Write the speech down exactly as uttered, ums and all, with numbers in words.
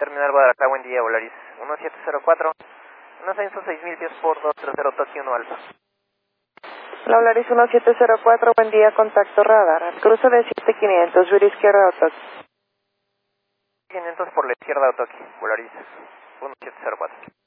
Terminal Guadalajara, buen día, Volaris uno siete cero cuatro, un ascenso seis mil pies por dos tres cero Tokio uno Alfa. La Volaris uno siete cero cuatro, buen día, contacto radar, al cruce de siete quinientos, vía izquierda Otoki. quinientos por la izquierda Otoki, Volaris uno siete cero cuatro.